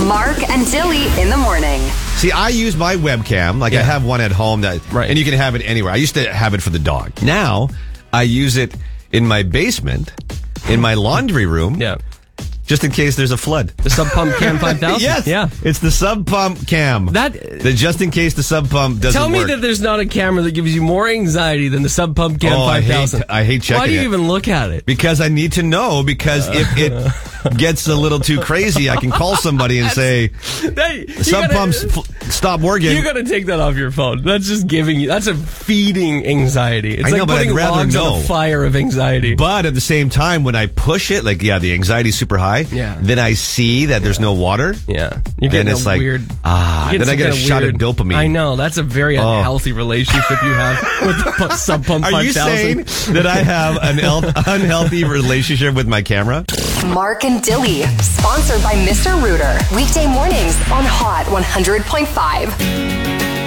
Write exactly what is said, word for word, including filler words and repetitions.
Mark and Dilly in the morning. See, I use my webcam. Like, Yeah. I have one at home that, Right. and you can have it anywhere. I used to have it for the dog. Now, I use it in my basement, in my laundry room, Yeah. just in case there's a flood. The Sub Pump Cam five thousand? Yes. Yeah. It's the sub pump cam. That- that just in case the sub pump doesn't Tell me work. that there's not a camera that gives you more anxiety than the Sub Pump Cam Oh, I five hate- thousand. I hate checking Why do you it. even look at it? Because I need to know, because if it gets a little too crazy, I can call somebody and say, Hey, you sub gotta- pumps f- stop working. You got to take that off your phone. That's just giving you. That's a feeding anxiety. It's I like know, but putting I'd rather logs on know. a fire of anxiety. But at the same time, when I push it, like, yeah, the anxiety's super high. Yeah. Then I see that there's no water. Yeah, you're Then getting it's a like, weird. ah, you then I get a some shot weird- of dopamine. I know that's a very Oh. unhealthy relationship you have with the pu- Sub Pump Are five you saying thousand. that I have an el- unhealthy relationship with my camera? Mark and Dilly, sponsored by Mister Rooter. Weekday mornings on Hot one hundred point five.